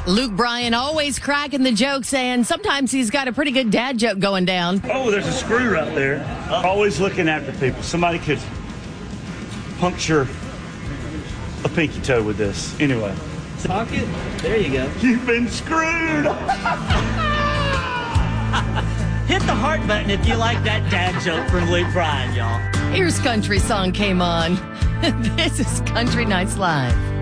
Luke Bryan always cracking the jokes, and sometimes he's got a pretty good dad joke going down. Oh, there's a screw right there. Always looking after people. Somebody could puncture a pinky toe with this. Anyway. Pocket? There you go. You've been screwed. Hit the heart button if you like that dad joke from Luke Bryan, y'all. Here's Country Song Came On. This is Country Nights Live.